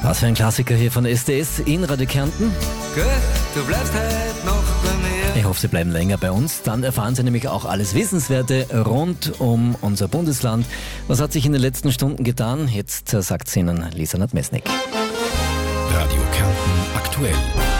Was für ein Klassiker hier von SDS in Radio Kärnten. Gut, du bleibst halt noch bei mir. Ich hoffe, Sie bleiben länger bei uns. Dann erfahren Sie nämlich auch alles Wissenswerte rund um unser Bundesland. Was hat sich in den letzten Stunden getan? Jetzt sagt es Ihnen Lisa Nadmesnik. Radio Kärnten aktuell.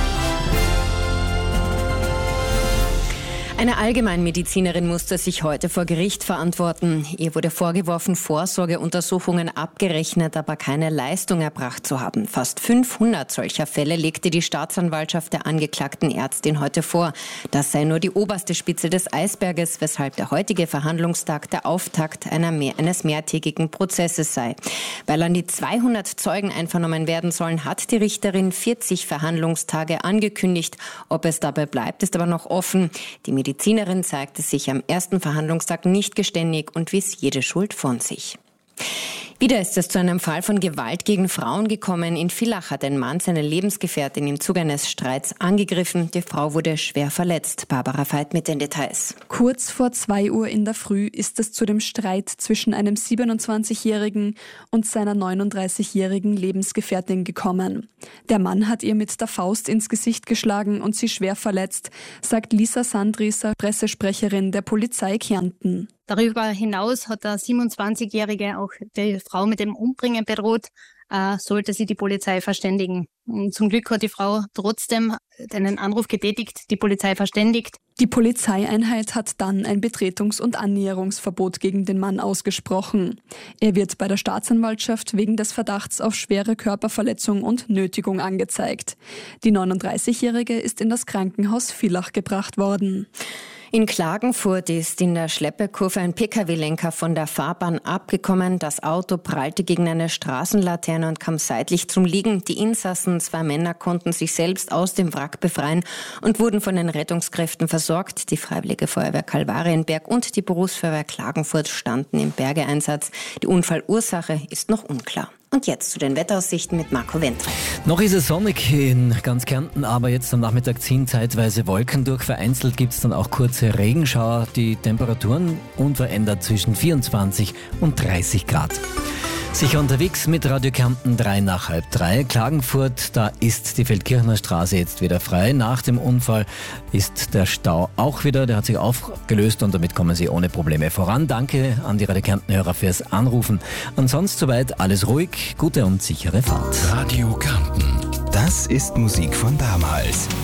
Eine Allgemeinmedizinerin musste sich heute vor Gericht verantworten. Ihr wurde vorgeworfen, Vorsorgeuntersuchungen abgerechnet, aber keine Leistung erbracht zu haben. Fast 500 solcher Fälle legte die Staatsanwaltschaft der angeklagten Ärztin heute vor. Das sei nur die oberste Spitze des Eisberges, weshalb der heutige Verhandlungstag der Auftakt eines mehrtägigen Prozesses sei. Weil an die 200 Zeugen einvernommen werden sollen, hat die Richterin 40 Verhandlungstage angekündigt. Ob es dabei bleibt, ist aber noch offen. Die Medizinerin zeigte sich am ersten Verhandlungstag nicht geständig und wies jede Schuld von sich. Wieder ist es zu einem Fall von Gewalt gegen Frauen gekommen. In Villach hat ein Mann seine Lebensgefährtin im Zuge eines Streits angegriffen. Die Frau wurde schwer verletzt. Barbara Veit mit den Details. Kurz vor 2 Uhr in der Früh ist es zu dem Streit zwischen einem 27-Jährigen und seiner 39-jährigen Lebensgefährtin gekommen. Der Mann hat ihr mit der Faust ins Gesicht geschlagen und sie schwer verletzt, sagt Lisa Sandrieser, Pressesprecherin der Polizei Kärnten. Darüber hinaus hat der 27-Jährige auch die Frau mit dem Umbringen bedroht, sollte sie die Polizei verständigen. Und zum Glück hat die Frau trotzdem einen Anruf getätigt, die Polizei verständigt. Die Polizeieinheit hat dann ein Betretungs- und Annäherungsverbot gegen den Mann ausgesprochen. Er wird bei der Staatsanwaltschaft wegen des Verdachts auf schwere Körperverletzung und Nötigung angezeigt. Die 39-Jährige ist in das Krankenhaus Villach gebracht worden. In Klagenfurt ist in der Schleppekurve ein Pkw-Lenker von der Fahrbahn abgekommen. Das Auto prallte gegen eine Straßenlaterne und kam seitlich zum Liegen. Die Insassen, 2 Männer, konnten sich selbst aus dem Wrack befreien und wurden von den Rettungskräften versorgt. Die Freiwillige Feuerwehr Kalvarienberg und die Berufsfeuerwehr Klagenfurt standen im Bergeeinsatz. Die Unfallursache ist noch unklar. Und jetzt zu den Wetteraussichten mit Marco Wentre. Noch ist es sonnig in ganz Kärnten, aber jetzt am Nachmittag ziehen zeitweise Wolken durch. Vereinzelt gibt es dann auch kurze Regenschauer. Die Temperaturen unverändert zwischen 24 und 30 Grad. Sicher unterwegs mit Radio Kärnten 3 nach halb 3. Klagenfurt, da ist die Feldkirchner Straße jetzt wieder frei. Nach dem Unfall ist der Stau auch wieder, der hat sich aufgelöst und damit kommen Sie ohne Probleme voran. Danke an die Radio Kärnten-Hörer fürs Anrufen. Ansonsten soweit alles ruhig, gute und sichere Fahrt. Radio Kärnten, das ist Musik von damals.